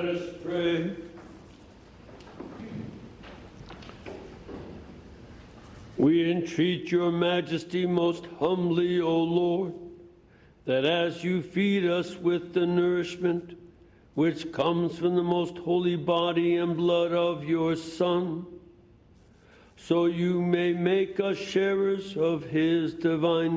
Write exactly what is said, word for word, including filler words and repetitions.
Let us pray. We entreat your majesty most humbly, O Lord, that as you feed us with the nourishment which comes from the most holy body and blood of your Son, so you may make us sharers of his divine